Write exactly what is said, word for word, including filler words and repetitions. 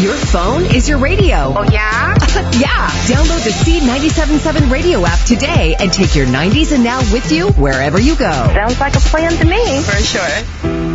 Your phone is your radio. Oh, yeah? Yeah. Download the C ninety-seven point seven radio app today and take your nineties and now with you wherever you go. Sounds like a plan to me. For sure.